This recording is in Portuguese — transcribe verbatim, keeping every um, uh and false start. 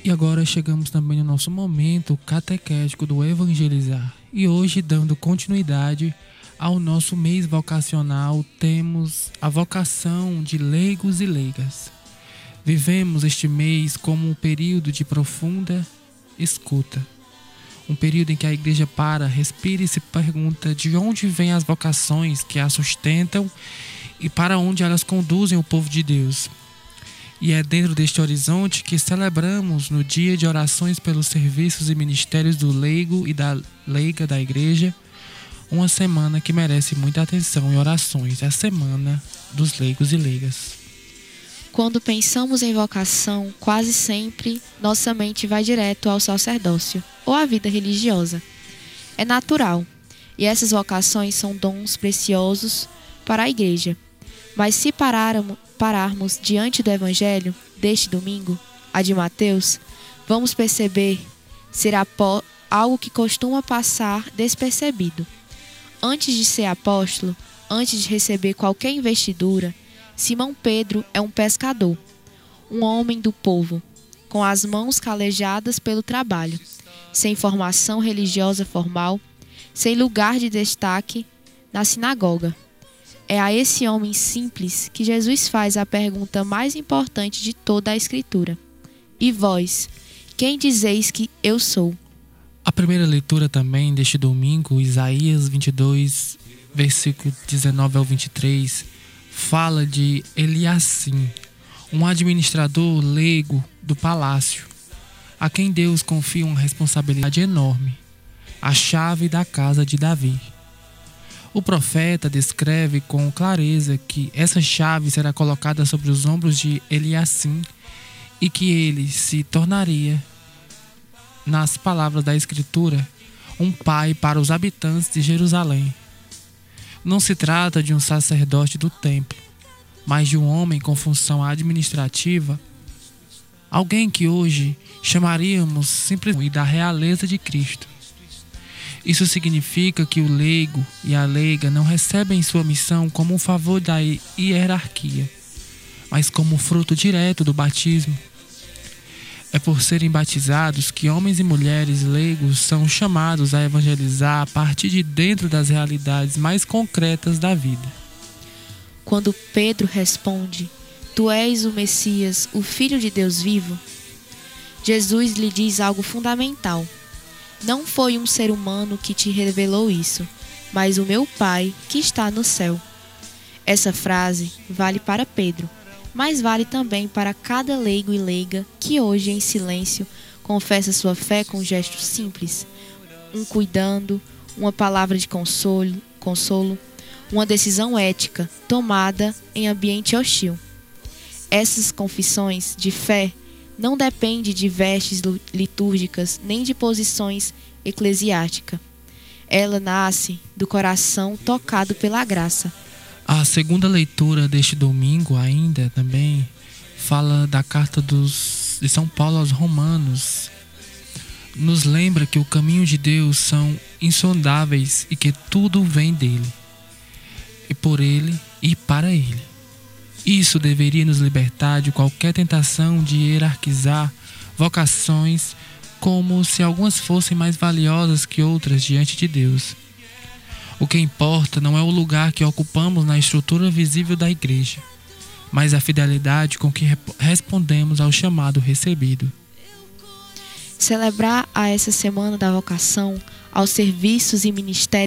E agora chegamos também no nosso momento catequético do Evangelizar. E hoje, dando continuidade ao nosso mês vocacional, temos a vocação de leigos e leigas. Vivemos este mês como um período de profunda escuta. Um período em que a igreja para, respira e se pergunta de onde vêm as vocações que a sustentam e para onde elas conduzem o povo de Deus. E é dentro deste horizonte que celebramos no dia de orações pelos serviços e ministérios do leigo e da leiga da igreja, uma semana que merece muita atenção e orações, é a semana dos leigos e leigas. Quando pensamos em vocação, quase sempre nossa mente vai direto ao sacerdócio ou à vida religiosa. É natural, e essas vocações são dons preciosos para a igreja. Mas se pararmos, pararmos diante do Evangelho deste domingo, a de Mateus, vamos perceber ser algo que costuma passar despercebido. Antes de ser apóstolo, antes de receber qualquer investidura, Simão Pedro é um pescador, um homem do povo, com as mãos calejadas pelo trabalho, sem formação religiosa formal, sem lugar de destaque na sinagoga. É a esse homem simples que Jesus faz a pergunta mais importante de toda a Escritura. E vós, quem dizeis que eu sou? A primeira leitura também deste domingo, Isaías vinte e dois, versículo dezenove ao vinte e três, fala de Eliacim, um administrador leigo do palácio, a quem Deus confia uma responsabilidade enorme, a chave da casa de Davi. O profeta descreve com clareza que essa chave será colocada sobre os ombros de Eliacim e que ele se tornaria, nas palavras da Escritura, um pai para os habitantes de Jerusalém. Não se trata de um sacerdote do templo, mas de um homem com função administrativa, alguém que hoje chamaríamos simplesmente da realeza de Cristo. Isso significa que o leigo e a leiga não recebem sua missão como um favor da hierarquia, mas como fruto direto do batismo. É por serem batizados que homens e mulheres leigos são chamados a evangelizar a partir de dentro das realidades mais concretas da vida. Quando Pedro responde, "Tu és o Messias, o Filho de Deus vivo", Jesus lhe diz algo fundamental. Não foi um ser humano que te revelou isso, mas o meu Pai que está no céu. Essa frase vale para Pedro, mas vale também para cada leigo e leiga que hoje, em silêncio, confessa sua fé com um gesto simples, um cuidando, uma palavra de consolo, consolo, uma decisão ética tomada em ambiente hostil. Essas confissões de fé não dependem de vestes litúrgicas nem de posições eclesiásticas. Ela nasce do coração tocado pela graça. A segunda leitura deste domingo ainda também fala da carta dos, de São Paulo aos Romanos. Nos lembra que o caminho de Deus são insondáveis e que tudo vem dele, e por ele e para ele. Isso deveria nos libertar de qualquer tentação de hierarquizar vocações como se algumas fossem mais valiosas que outras diante de Deus. O que importa não é o lugar que ocupamos na estrutura visível da igreja, mas a fidelidade com que respondemos ao chamado recebido. Celebrar a essa semana da vocação aos serviços e ministérios